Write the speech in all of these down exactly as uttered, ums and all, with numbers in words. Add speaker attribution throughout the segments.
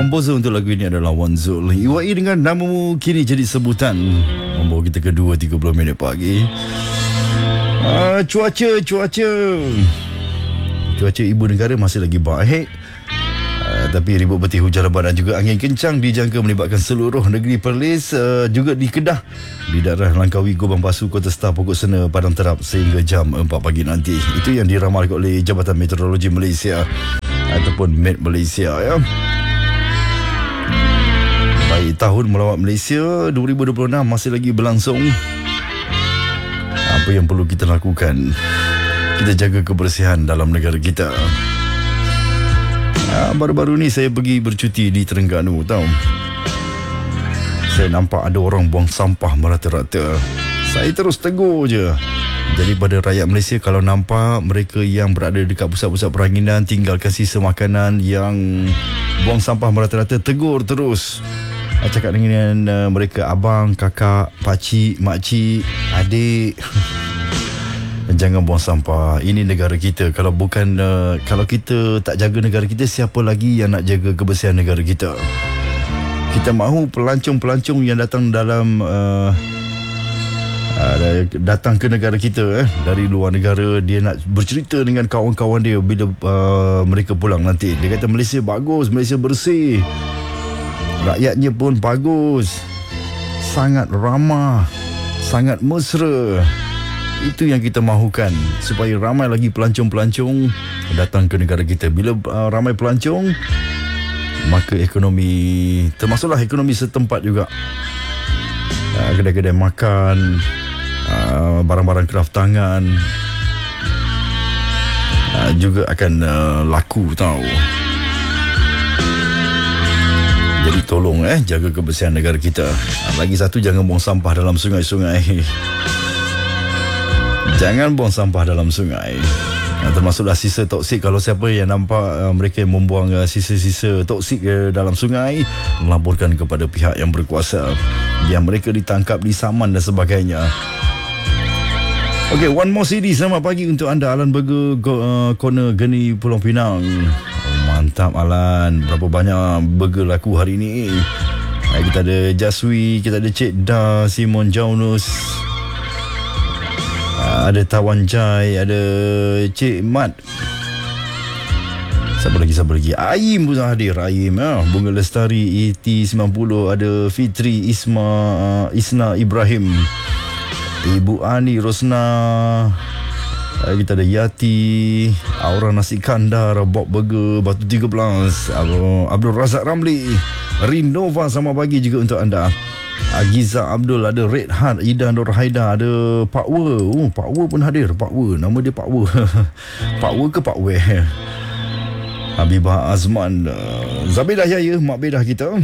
Speaker 1: Komposer untuk lagu ini adalah Wan Zul. Iwai dengan namamu kini jadi sebutan, membawa kita ke dua tiga puluh minit pagi. uh, Cuaca Cuaca Cuaca ibu negara masih lagi baik, uh, tapi ribut betih hujan lebat dan juga angin kencang dijangka melibatkan seluruh negeri Perlis, uh, juga di Kedah, di daerah Langkawi, Gobang Pasu, Kota Star, Pokok Sena, Padang Terap sehingga jam empat pagi nanti. Itu yang diramalkan oleh Jabatan Meteorologi Malaysia ataupun Met Malaysia, ya. Baik, tahun melawat Malaysia dua ribu dua puluh enam masih lagi berlangsung. Apa yang perlu kita lakukan? Kita jaga kebersihan dalam negara kita. Ya, baru-baru ni saya pergi bercuti di Terengganu, tahu. Saya nampak ada orang buang sampah merata-rata. Saya terus tegur je. Jadi pada rakyat Malaysia, kalau nampak mereka yang berada dekat pusat-pusat peranginan tinggalkan sisa makanan yang buang sampah merata-rata, tegur terus. Cakap dengan uh, mereka, abang, kakak, pakcik, makcik, adik, jangan buang sampah. Ini negara kita. Kalau bukan uh, kalau kita tak jaga negara kita, siapa lagi yang nak jaga kebersihan negara kita? Kita mahu pelancong-pelancong yang datang dalam uh, uh, datang ke negara kita, eh, dari luar negara, dia nak bercerita dengan kawan-kawan dia bila uh, mereka pulang nanti. Dia kata Malaysia bagus, Malaysia bersih, rakyatnya pun bagus, sangat ramah, sangat mesra. Itu yang kita mahukan, supaya ramai lagi pelancong-pelancong datang ke negara kita. Bila uh, ramai pelancong, maka ekonomi, termasuklah ekonomi setempat juga, uh, kedai-kedai makan, uh, barang-barang kraft tangan, uh, juga akan uh, laku, tahu. Jadi tolong eh jaga kebersihan negara kita. Lagi satu, jangan buang sampah dalam sungai-sungai. Jangan buang sampah dalam sungai. Termasuklah sisa toksik. Kalau siapa yang nampak uh, mereka yang membuang uh, sisa-sisa toksik uh, dalam sungai, melaporkan kepada pihak yang berkuasa, yang mereka ditangkap, disaman dan sebagainya. Okey, one more C D. Selamat pagi untuk anda, Alan Burger, uh, Corner Geni, Pulau Pinang. Mantap Alan. Berapa banyak burger laku hari ni. Kita ada Jaswi, kita ada Cik Da, Simon Jaunus, ada Tawan Jai, ada Cik Mat. Siapa lagi, siapa lagi? Aim pun hadir. Aim, ya. Bunga Lestari, E T sembilan puluh, ada Fitri, Isma, uh, Isna Ibrahim, Ibu Ani, Rosna, kita ada Yati, Aura Nasi Kandar, Bob Burger, Batu tiga belas, Abdul Razak Ramli, Rinova, sama pagi juga untuk anda. Agiza Abdul, ada Red Heart, Ida Nur Haida, ada Pak Wer. Oh, Pak Wer pun hadir. Pak Wer, nama dia Pak Wer. Pak Wer ke Pak Wer? Habibah Azman, uh, Zabidah Yaya, Mak Bedah kita.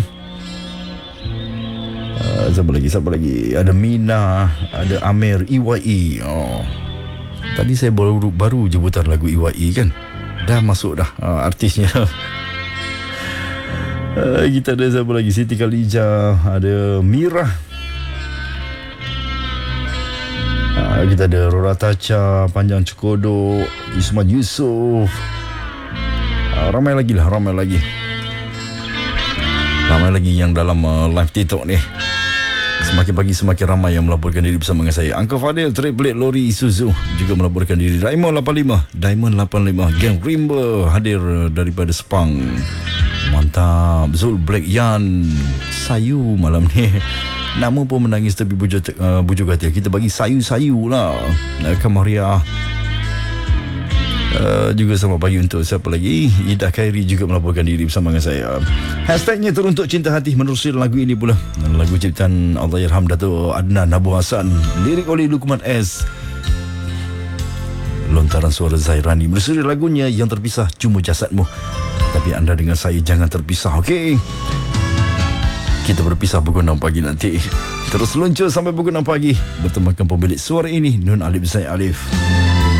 Speaker 1: Uh, siapa lagi, siapa lagi? Ada Mina, ada Amir, E Y E. Oh. Tadi saya baru baru je putar lagu E Y E kan. Dah masuk dah uh, artisnya. uh, kita ada siapa lagi? Siti Khalijah, ada Mira. Uh, kita ada Rora Tacha, Panjang Cukodok, Isman Yusof. Uh, ramai lagi lah, ramai lagi. Ramai lagi yang dalam uh, live TikTok ni. Semakin pagi semakin ramai yang melaporkan diri bersama dengan saya. Uncle Fadil, Trade Blade Lori Isuzu juga melaporkan diri. Raymond lapan lima, Diamond lapan lima, Gang Rimba hadir daripada Sepang. Mantap. Zul Black Yan, Sayu malam ni. Nama pun menangis tapi bujuk, uh, bujuk hati. Kita bagi sayu-sayu lah. Kamaria. Uh, juga selamat pagi untuk siapa lagi? Ida Khairi juga melaporkan diri bersama dengan saya. Hashtagnya teruntuk cinta hati, menerusi lagu ini pula. Lagu ciptaan Allahyarham Dato' Adnan Abu Hassan, lirik oleh Lukman S, lontaran suara Zairani. Menerusi lagunya Yang Terpisah Cuma Jasadmu. Tapi anda dengan saya jangan terpisah, okey? Kita berpisah pukul enam pagi nanti. Terus luncur sampai pukul enam pagi bertemankan pemilik suara ini, Nun Alif Zaid Alif.